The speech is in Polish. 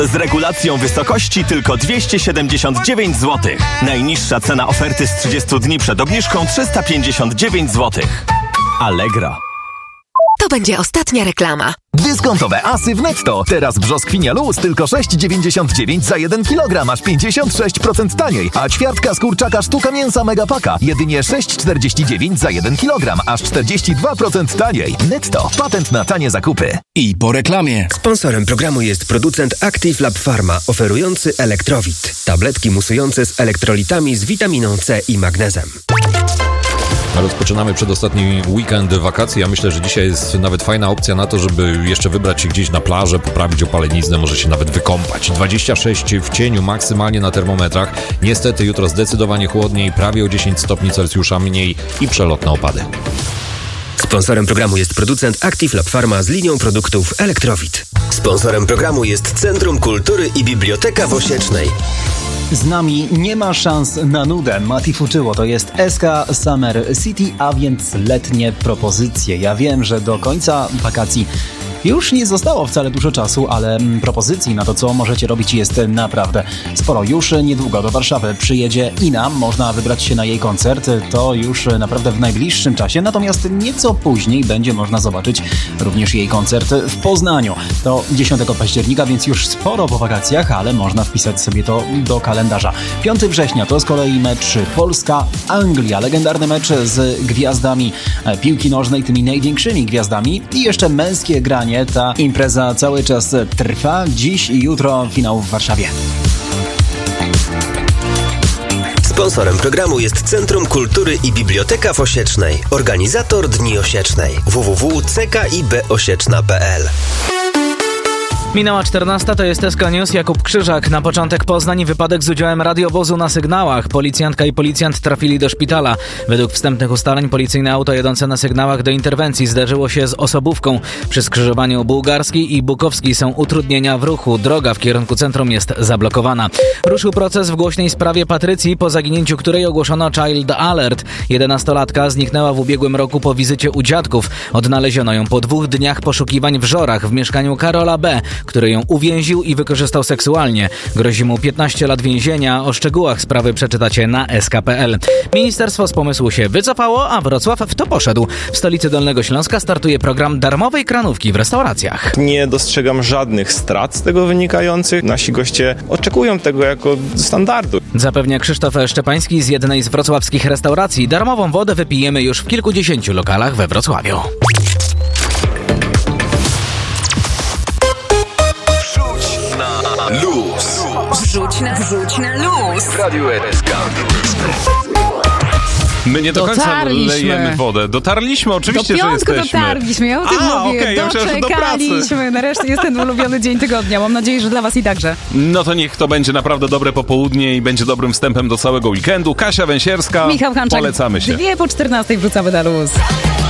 Z regulacją wysokości tylko 279 zł. Najniższa cena oferty z 30 dni przed obniżką 359 zł. Allegro. To będzie ostatnia reklama. Dyskontowe asy w Netto. Teraz brzoskwinia luz tylko 6,99 za 1 kg, aż 56% taniej. A ćwiartka z kurczaka sztuka mięsa Megapaka jedynie 6,49 za 1 kg, aż 42% taniej. Netto. Patent na tanie zakupy. I po reklamie. Sponsorem programu jest producent Active Lab Pharma, oferujący Elektrowit. Tabletki musujące z elektrolitami z witaminą C i magnezem. Rozpoczynamy przedostatni weekend wakacji. Ja myślę, że dzisiaj jest nawet fajna opcja na to, żeby jeszcze wybrać się gdzieś na plażę, poprawić opaleniznę, może się nawet wykąpać. 26 w cieniu maksymalnie na termometrach. Niestety jutro zdecydowanie chłodniej, prawie o 10 stopni Celsjusza mniej i przelotne opady. Sponsorem programu jest producent Active Lab Pharma z linią produktów Elektrowit. Sponsorem programu jest Centrum Kultury i Biblioteka w Osiecznej. Z nami nie ma szans na nudę. Mati Fuczyło to jest SK Summer City, a więc letnie propozycje. Ja wiem, że do końca wakacji już nie zostało wcale dużo czasu, ale propozycji na to, co możecie robić, jest naprawdę sporo. Już niedługo do Warszawy przyjedzie Ina. Można wybrać się na jej koncert. To już naprawdę w najbliższym czasie. Natomiast nieco później będzie można zobaczyć również jej koncert w Poznaniu. To 10 października, więc już sporo po wakacjach, ale można wpisać sobie to do kalendarza. 5 września to z kolei mecz Polska-Anglia. Legendarny mecz z gwiazdami piłki nożnej, tymi największymi gwiazdami. I jeszcze męskie granie. Ta impreza cały czas trwa. Dziś i jutro finał w Warszawie. Sponsorem programu jest Centrum Kultury i Biblioteka w Osiecznej. Organizator Dni Osiecznej. www.ckibosieczna.pl. Minęła 14, to jest SK News, Jakub Krzyżak. Na początek Poznań, wypadek z udziałem radiowozu na sygnałach. Policjantka i policjant trafili do szpitala. Według wstępnych ustaleń policyjne auto jadące na sygnałach do interwencji zderzyło się z osobówką. Przy skrzyżowaniu Bułgarskiej i Bukowskiej są utrudnienia w ruchu. Droga w kierunku centrum jest zablokowana. Ruszył proces w głośnej sprawie Patrycji, po zaginięciu której ogłoszono Child Alert. 11-latka zniknęła w ubiegłym roku po wizycie u dziadków. Odnaleziono ją po 2 dniach poszukiwań w Żorach w mieszkaniu Karola B., który ją uwięził i wykorzystał seksualnie. Grozi mu 15 lat więzienia. O szczegółach sprawy przeczytacie na sk.pl. Ministerstwo z pomysłu się wycofało, a Wrocław w to poszedł. W stolicy Dolnego Śląska startuje program darmowej kranówki w restauracjach. Nie dostrzegam żadnych strat z tego wynikających. Nasi goście oczekują tego jako standardu. Zapewnia Krzysztof Szczepański z jednej z wrocławskich restauracji. Darmową wodę wypijemy już w kilkudziesięciu lokalach we Wrocławiu. Luz. Wrzuć na luz. W Radiu SK. My nie do końca lejemy wodę. Dotarliśmy, oczywiście, że jesteśmy. Do piątku dotarliśmy, ja o tym mówię. Okay, ja myślałem, że do pracy. Nareszcie jest ten ulubiony dzień tygodnia. Mam nadzieję, że dla was i także. No to niech to będzie naprawdę dobre popołudnie i będzie dobrym wstępem do całego weekendu. Kasia Węsierska, Michał Hanczak, polecamy się. 2 po 14 wrzucamy na luz.